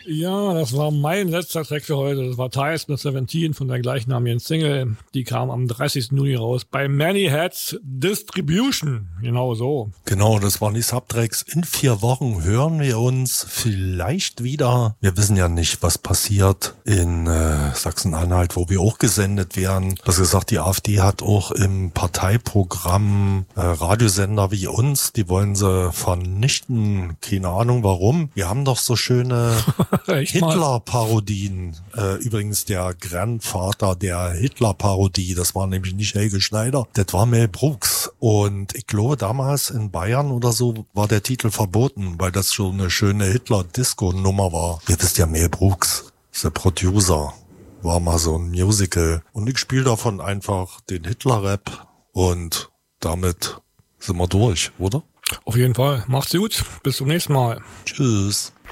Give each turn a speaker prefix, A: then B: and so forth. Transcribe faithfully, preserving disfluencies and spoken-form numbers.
A: Ja, das war mein letzter Track für heute. Das war Ties mit siebzehn von der gleichnamigen Single. Die kam am dreißigsten Juni raus bei Many Hats Distribution. Genau so.
B: Genau, das waren die Subtracks. In vier Wochen hören wir uns vielleicht wieder. Wir wissen ja nicht, was passiert in äh, Sachsen-Anhalt, wo wir auch gesendet werden. Das gesagt, die AfD hat auch im Parteiprogramm äh, Radiosender wie uns. Die wollen sie vernichten. Keine Ahnung warum. Wir haben doch so schöne Hitler-Parodien. Äh, übrigens der Grandvater der Hitler-Parodie, das war nämlich nicht Helge Schneider, das war Mel Brooks. Und ich glaube, damals in Bayern oder so war der Titel verboten, weil das schon eine schöne Hitler-Disco-Nummer war. Ihr wisst ja, Mel Brooks, der Producer, war mal so ein Musical. Und ich spiele davon einfach den Hitler-Rap und damit sind wir durch, oder?
A: Auf jeden Fall. Macht's gut. Bis zum nächsten Mal.
B: Tschüss.